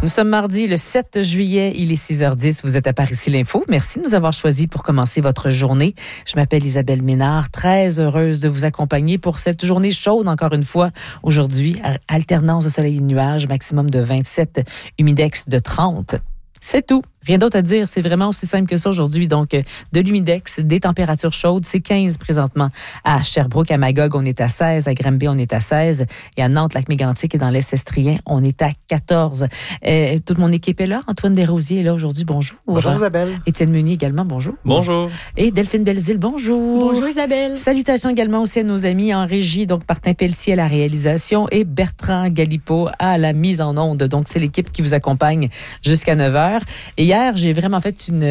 Nous sommes mardi le 7 juillet, il est 6h10, vous êtes à Par-Ici l'Info. Merci de nous avoir choisis pour commencer votre journée. Je m'appelle Isabelle Ménard, très heureuse de vous accompagner pour cette journée chaude, encore une fois, aujourd'hui. Alternance de soleil et de nuages, maximum de 27, humidex de 30. C'est tout. Rien d'autre à dire. C'est vraiment aussi simple que ça aujourd'hui. Donc, de l'humidex, des températures chaudes. C'est 15 présentement. À Sherbrooke, à Magog, on est à 16. À Granby, on est à 16. Et à Nantes, Lac-Mégantic et dans l'Est estrien, on est à 14. Toute mon équipe est là. Antoine Desrosiers est là aujourd'hui. Bonjour. Bonjour Isabelle. Étienne Meunier également. Bonjour. Bonjour. Et Delphine Belzile. Bonjour. Bonjour Isabelle. Salutations également aussi à nos amis en régie. Donc, Martin Pelletier à la réalisation et Bertrand Galipo à la mise en onde. Donc, c'est l'équipe qui vous accompagne jusqu'à 9h. Et hier, j'ai vraiment fait une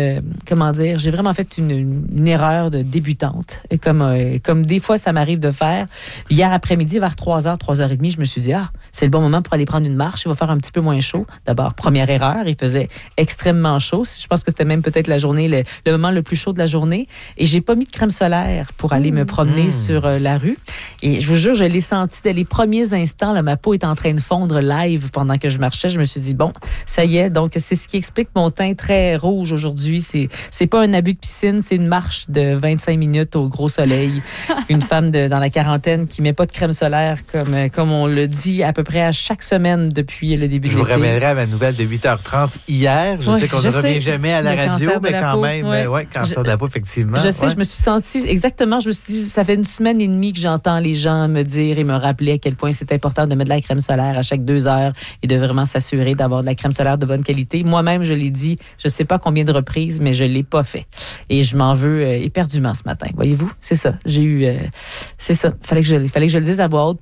erreur de débutante. Et comme des fois, ça m'arrive de faire. Hier après-midi, vers 3h, 3h30, je me suis dit, c'est le bon moment pour aller prendre une marche. Il va faire un petit peu moins chaud. D'abord, première erreur, il faisait extrêmement chaud. Je pense que c'était même peut-être la journée, le moment le plus chaud de la journée. Et j'ai pas mis de crème solaire pour aller me promener sur la rue. Et je vous jure, je l'ai senti dès les premiers instants. Là, ma peau est en train de fondre live pendant que je marchais. Je me suis dit, bon, ça y est. Donc, c'est ce qui explique mon teint très rouge aujourd'hui. C'est pas un abus de piscine, c'est une marche de 25 minutes au gros soleil. Une femme dans la quarantaine qui met pas de crème solaire comme on le dit à peu près à chaque semaine depuis le début de l'été. Je vous ramènerai à ma nouvelle de 8h30 hier. Je sais qu'on ne revient jamais à la radio, mais quand même, cancer de la peau, effectivement. Je sais, je me suis sentie, exactement, je me suis dit, ça fait une semaine et demie que j'entends les gens me dire et me rappeler à quel point c'est important de mettre de la crème solaire à chaque 2 heures et de vraiment s'assurer d'avoir de la crème solaire de bonne qualité. Moi-même, je l'ai dit, je sais pas combien de reprises, mais je l'ai pas fait. Et je m'en veux éperdument ce matin. Voyez-vous, c'est ça. C'est ça. Fallait que je le dise à voix haute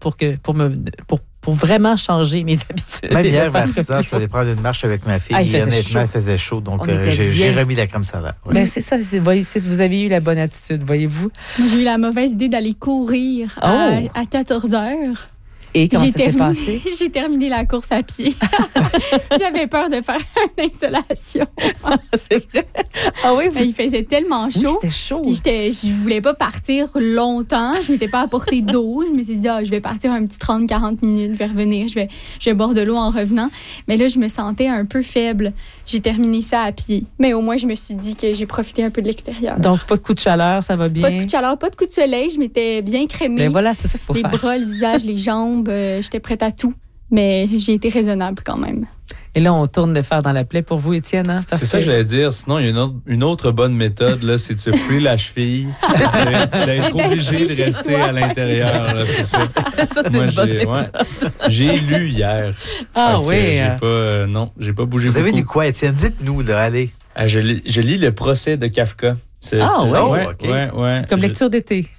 pour vraiment changer mes habitudes. Même hier, vers ça, je suis allé prendre une marche avec ma fille. Et honnêtement, il faisait chaud. Donc, j'ai remis la crème solaire. Ouais. Ben, c'est ça. Vous avez eu la bonne attitude, voyez-vous. Moi, j'ai eu la mauvaise idée d'aller courir à 14 heures. Et comment ça s'est passé? J'ai terminé la course à pied. J'avais peur de faire une insolation. C'est vrai? Ah oui? Il faisait tellement chaud. Oui, c'était chaud. Je voulais pas partir longtemps. Je m'étais pas apporté d'eau. Je me suis dit, je vais partir un petit 30-40 minutes. Je vais revenir. Je vais boire de l'eau en revenant. Mais là, je me sentais un peu faible. J'ai terminé ça à pied. Mais au moins, je me suis dit que j'ai profité un peu de l'extérieur. Donc, pas de coup de chaleur, ça va bien? Pas de coup de chaleur, pas de coup de soleil. Je m'étais bien crémée. Ben voilà, c'est ça qu'il faut faire. Les bras, le visage, les jambes. J'étais prête à tout, mais j'ai été raisonnable quand même. Et là, on tourne le fer dans la plaie pour vous, Étienne. Hein? C'est ça que j'allais dire. Sinon, il y a une autre bonne méthode, là, c'est de se fouler la cheville, d'être obligé de rester à l'intérieur. Là, c'est ça. Ça, c'est une bonne méthode. J'ai lu hier. Ah oui. J'ai pas bougé beaucoup. Vous avez lu quoi, Étienne? Dites-nous, là, allez. Je lis Le procès de Kafka. OK. Ouais. Comme lecture d'été.